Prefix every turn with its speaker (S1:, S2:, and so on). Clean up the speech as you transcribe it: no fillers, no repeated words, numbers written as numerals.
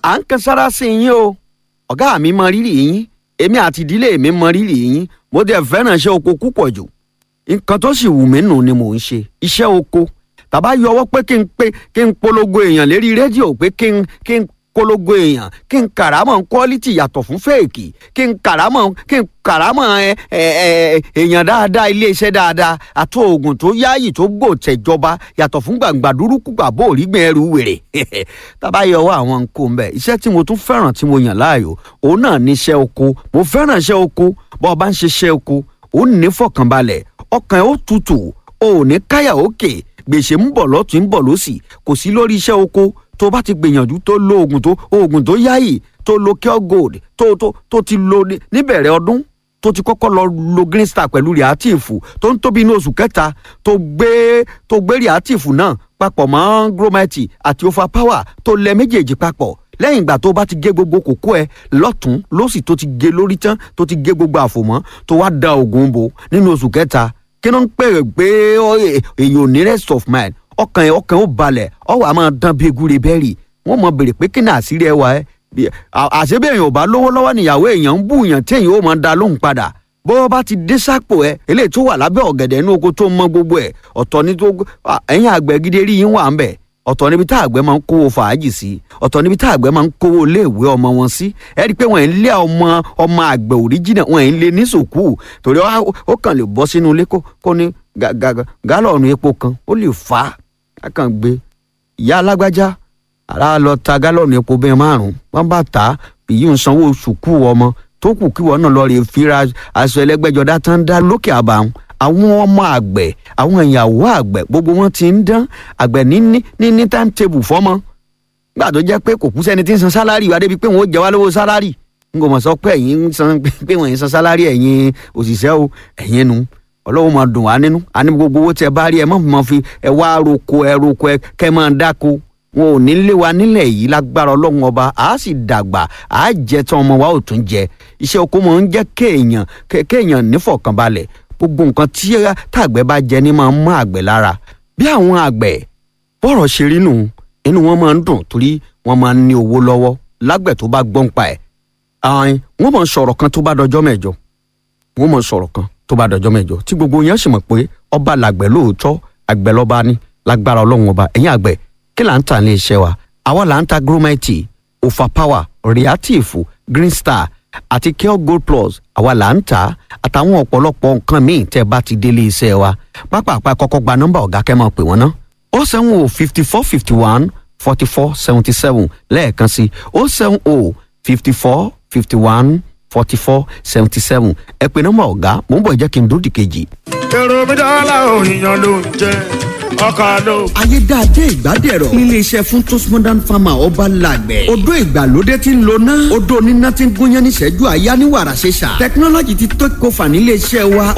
S1: à ń kan sára sí yín o ọ̀gá mi mọ rírì yín èmi àti ìdílé mi mọ rírì yín mo dẹ̀ fẹ́ràn iṣẹ́ oko púpọ̀ jù nǹkan tó sì wù mí nù ni mò ń ṣe iṣẹ́ oko tàbá yọwọ́ pé kí n polongo èèyàn lérí rédíò pé kí n polongo èèyàn kí n kàrámọ̀ quality yàtọ̀ fún fèèkì kí n kàrámọ̀ èèyàn dáadáa iléeṣẹ́ dáadáa àti oògùn tó yáàyè tó gbò tẹ̀jọba yàtọ̀ fún gbàǹgbà dúrúkú gbàbó òrígbìn ẹrù wèrè tàbá yọwọ́ àwọn nǹkan mbẹ́ iṣẹ́ tí mo tún fẹ́ràn tí mo yàn láàyò òun náà ní iṣẹ́ oko mo fẹ́ràn iṣẹ́ oko bọ́ ọ bá ń ṣiṣẹ́ oko ó ní fọkànbalẹ̀ ọkàn ó tutù ó ní káyà òkè gbèsè ń bọ̀ lọ́tún ń bọ̀ lọ́sì kò sí lórí iṣẹ́ oko tó bá ti gbìyànjú tó lo oògùn tó yáyì tó lo cure gold tó ti lo níbẹ̀rẹ̀ ọdún tó ti kọ́kọ́ lọ lo green star pẹ̀lú reactive tó ń tóbi ní oṣù kẹta tó gbé reactive náà papọ̀ mọ́ gromite àti overpower tó lẹ méjèèjì papọ̀ lẹ́yìn ìgbà tó bá ti gé gbogbo kókó ẹ lọ́tún lósì tó ti gé lórí tán tó ti gé gbogbo àfòmọ́ tó wá da oògùn bò nínú oṣù kẹta kí ló ń pè pé èyàn ò ní rest of mind ọkàn ó balẹ̀ ọwọ́ a máa dán bí egúre bẹ́ẹ̀rì wọ́n mọ̀ béèrè pé kí ni àṣírí ẹwà ẹ àṣebí èèyàn ò bá lówó lọ́wọ́ níyàwó èèyàn ń bú èèyàn tí èèyàn ó máa da lóhùn padà bó bá ti dé sápò ẹ eléyìí tó wà lábẹ́ ọ̀gẹ̀dẹ̀ inú oko tó mọ gbogbo ẹ̀ ọ̀tọ̀ ní tó ẹ̀yìn àgbẹ̀ gidi rí yín wà ń bẹ̀ ọ̀tọ̀ níbi tá àgbẹ̀ máa ń kówó fàájì sí ọ̀tọ̀ níbi tá àgbẹ̀ máa ń kówó iléèwé ọmọ wọn sí ẹ rí i pé wọ́n ń lé ọmọ àgbẹ̀ òríjìnà wọ́n ń lé ní sòkú torí ó kàn lè bọ́ sínú ilé kó ní gálọ̀nù epo kan ó lè fà á kàn gbé ìyá alágbájá ara lọ ta gálọ̀nù epo bẹ́ẹ̀ 5 wọ́n bá ta èyí ń sanwó sùkú ọmọ tó kù kí wọ́n náà lọ rè fira aṣọ ẹlẹ́gbẹ́jọdá tán dá lókè àbàwọn àwọn ọmọ àgbẹ̀ àwọn ìyàwó àgbẹ̀ gbogbo wọn ti ń dán àgbẹ̀ ní timetable fọ́mọ gbà tó jẹ́ pé kò kú sẹ́ni tí ń san sálárì wá débi pé wọ́n ó jẹ wá lówó sálárì n kò mọ̀ sọ pé ẹ̀yin ń san pé wọ́n ń san sálárì ẹ̀yin òṣìṣẹ́ o ẹ̀yin nu ọlọ́wọ́ máa dùn wá nínú àní gbogbo owó tẹ bá rí ẹ mọ̀ fi ẹ wá roko ẹ kẹ́ máa dáko wọn ò ní lé wa nílẹ̀ yìí lágbára ọlọ́run ọba àá sì dàgbà àá jẹ tán ọmọ wa ò tún jẹ iṣẹ́ oko mọ̀ ń jẹ́ kéèyàn nífọ̀kànbalẹ̀ gbogbo nǹkan tí tàgbẹ̀ bá jẹ ní máa ń mọ́ àgbẹ̀ lára bí àwọn àgbẹ̀ bọ́rọ̀ ṣe rí nù inú wọn máa ń dùn torí wọ́n máa ń ní owó lọ́wọ́ lágbẹ̀ tó bá gbọ́n pa ẹ̀ wọ́n máa ń sọ̀rọ̀ kan tó bá dọjọ́ mẹ́jọ tí gbogbo yẹn sì mọ̀ pé ọba làgbẹ̀ lóòótọ́ àgbẹ̀ lọ́ba ní lágbára ọlọ́run ọba ẹ̀yin àgbẹ̀ kí là ń tà ní iṣẹ́ wa àwa là ń ta gromite overpower reactive green star àti cure gold plus àwa là ń tà àtàwọn ọ̀pọ̀lọpọ̀ nǹkan míì tẹ́ bá ti délé iṣẹ́ wa pápá kọ́kọ́ gba nọ́mbà ọ̀gá kẹ́ máa pè wọ́n ná 070 54 51 44 77 lẹ́ẹ̀kan sí 070 54 51 44 77 ẹ pè nọ́mbà ọ̀gá mò ń bọ̀ jẹ́ kí n dúró dìkejì.
S2: èrò mi dọ́là òyìnbó ló ń jẹ́
S1: ayédáadé ìgbádẹ́rọ̀ nílé iṣẹ́ fún Toast Modern Farmer ọba làgbẹ̀ odó ìgbàlódé tí ń lo ná odó oníná tí ń gúnyán níṣẹ́jú àyá ní wàrà ṣẹṣà tẹkinọ́lọ́jì ti tó kófà nílé iṣẹ́ wa